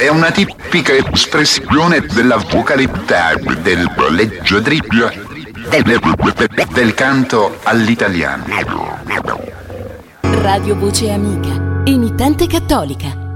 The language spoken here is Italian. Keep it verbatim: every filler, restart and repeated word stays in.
una tipica espressione della vocalità del leggiadribbio del, del canto all'italiano. Radio Voce Amica, emittente cattolica.